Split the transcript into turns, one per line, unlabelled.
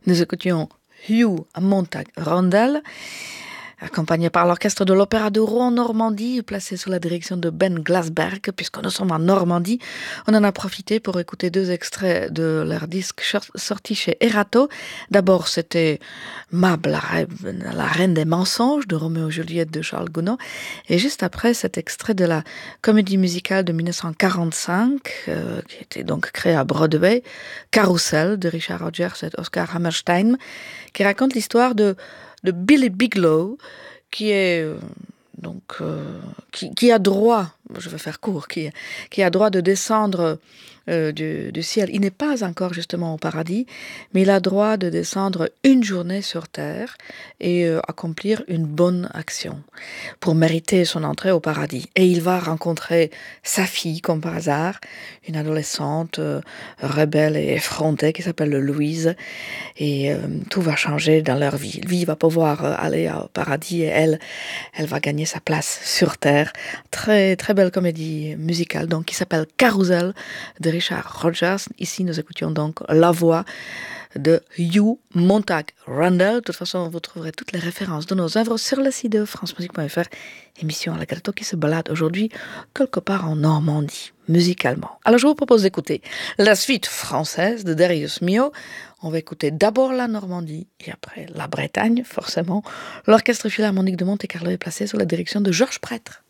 Nous écoutions Hugh Montag Randall, accompagné par l'orchestre de l'Opéra de Rouen en Normandie, placé sous la direction de Ben Glasberg. Puisque nous sommes en Normandie, on en a profité pour écouter deux extraits de leur disque sorti chez Erato. D'abord, c'était Mab, la reine des mensonges de Roméo et Juliette de Charles Gounod. Et juste après, cet extrait de la comédie musicale de 1945, qui était donc créée à Broadway, Carousel de Richard Rodgers et Oscar Hammerstein, qui raconte l'histoire de Billy Bigelow, qui est qui a droit, je vais faire court, qui a droit de descendre du ciel. Il n'est pas encore justement au paradis, mais il a droit de descendre une journée sur terre et accomplir une bonne action pour mériter son entrée au paradis. Et il va rencontrer sa fille, comme par hasard, une adolescente rebelle et effrontée qui s'appelle Louise. Et tout va changer dans leur vie. Lui, il va pouvoir aller au paradis et elle va gagner sa place sur terre. Très, très belle comédie musicale, donc, qui s'appelle Carousel de Richard Rodgers. Ici, nous écoutions donc la voix de Hugh Montag Randall. De toute façon, vous trouverez toutes les références de nos œuvres sur le site de francemusique.fr. Émission à la gâteau qui se balade aujourd'hui quelque part en Normandie, musicalement. Alors, je vous propose d'écouter la suite française de Darius Milhaud. On va écouter d'abord la Normandie et après la Bretagne, forcément. L'Orchestre Philharmonique de Monte-Carlo est placé sous la direction de Georges Prêtre.